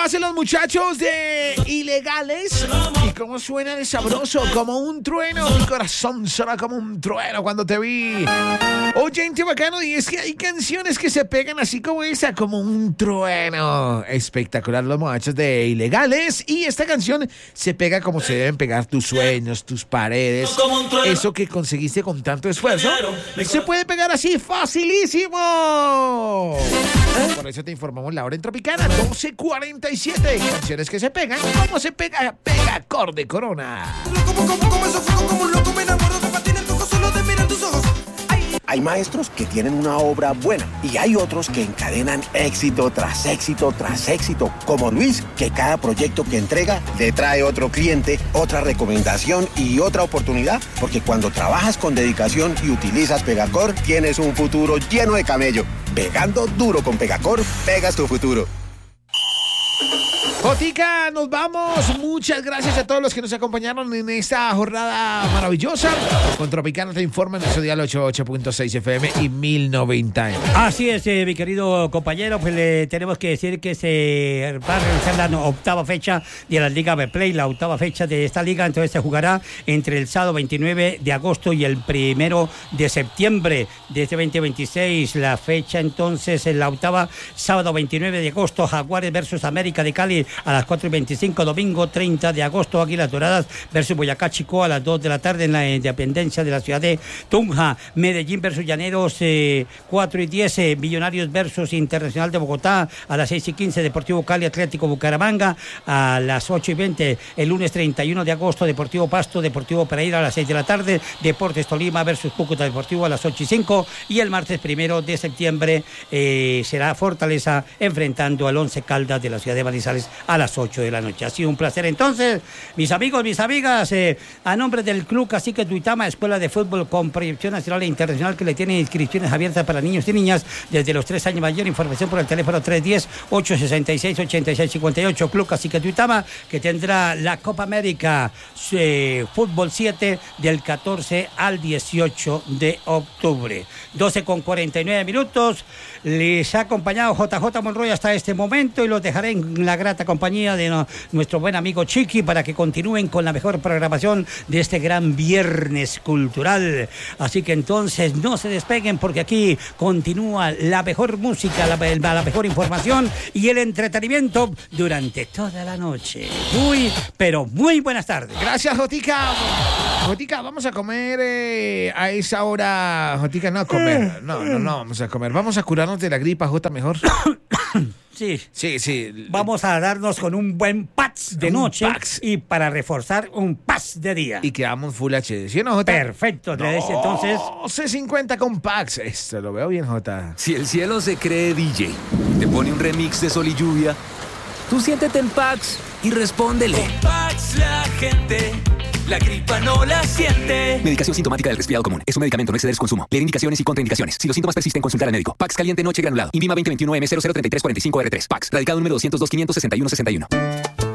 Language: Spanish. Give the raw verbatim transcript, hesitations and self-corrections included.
hacen los muchachos de Ilegales? ¿Y cómo suena de sabroso? Como un trueno. Mi corazón suena como un trueno cuando te vi. Oyente bacano, y es que hay canciones que se pegan así como esa, como un trueno. Espectacular, los muchachos de Ilegales. Y esta canción se pega como se deben pegar tus sueños, tus paredes. Eso que conseguiste con tanto esfuerzo, se puede pegar así facilísimo. Por eso te informamos la hora en Tropicana, doce cuarenta y siete. Canciones que se pegan, ¿cómo se pega? Pegacor de Corona. Hay maestros que tienen una obra buena y hay otros que encadenan éxito tras éxito tras éxito, como Luis, que cada proyecto que entrega le trae otro cliente, otra recomendación y otra oportunidad, porque cuando trabajas con dedicación y utilizas Pegacor, tienes un futuro lleno de camello. Pegando duro con Pegacor, pegas tu futuro. Jotica, nos vamos. Muchas gracias a todos los que nos acompañaron en esta jornada maravillosa. Con Tropicana te informa en nuestro dial ochenta y ocho punto seis F M y mil noventa. Así es, eh, mi querido compañero, pues le tenemos que decir que se va a realizar la no, octava fecha de la Liga Betplay, la octava fecha de esta liga. Entonces se jugará entre el sábado veintinueve de agosto y el primero de septiembre de este veinte veintiséis. La fecha entonces en la octava, sábado veintinueve de agosto, Jaguares versus América de Cali a las cuatro y veinticinco, domingo treinta de agosto, Águilas Doradas versus Boyacá Chico a las dos de la tarde en la Independencia de la ciudad de Tunja. Medellín versus Llaneros, eh, cuatro y diez, eh, Millonarios versus Internacional de Bogotá a las seis y quince, Deportivo Cali Atlético Bucaramanga a las ocho y veinte, el lunes treinta y uno de agosto, Deportivo Pasto, Deportivo Pereira a las seis de la tarde, Deportes Tolima versus Cúcuta Deportivo a las ocho y cinco, y el martes primero de septiembre eh, será Fortaleza enfrentando al Once Caldas de la ciudad de Manizales a las ocho de la noche. Ha sido un placer entonces, mis amigos, mis amigas, eh, a nombre del Club Cacique Tuitama, escuela de fútbol con proyección nacional e internacional que le tiene inscripciones abiertas para niños y niñas desde los tres años mayor. Información por el teléfono tres uno cero, ocho seis seis, ocho seis cinco ocho. Club Cacique Tuitama, que tendrá la Copa América eh, Fútbol siete del catorce al dieciocho de octubre. doce con cuarenta y nueve minutos. Les ha acompañado J J Monroy hasta este momento y los dejaré en la grata compañía de no, nuestro buen amigo Chiqui para que continúen con la mejor programación de este gran viernes cultural. Así que entonces no se despeguen, porque aquí continúa la mejor música, la, la mejor información y el entretenimiento durante toda la noche. Muy, pero muy buenas tardes. Gracias, Jotica. Jotica, vamos a comer eh, a esa hora. Jotica, no a comer. No, no, no, vamos a comer. Vamos a curarnos de la gripa, Jota, mejor. Sí. Sí, sí. Vamos a darnos con un buen Pax de Un noche Pax. y para reforzar un Pax de día. Y quedamos Full H D, ¿sí o no, Jota? Perfecto, le des entonces. doce cincuenta con Pax. Esto lo veo bien, Jota. Si el cielo se cree D J, te pone un remix de Sol y Lluvia, tú siéntete en Pax y respóndele. Con Pax la gente, la gripa no la siente. Medicación sintomática del resfriado común. Es un medicamento, no exceder su consumo. Leer indicaciones y contraindicaciones. Si los síntomas persisten, consultar al médico. Pax caliente noche granulado. Invima veinte veintiuno M cero cero treinta y tres cuarenta y cinco R tres. Pax. Radicado número doscientos dos, quinientos sesenta y uno sesenta y uno.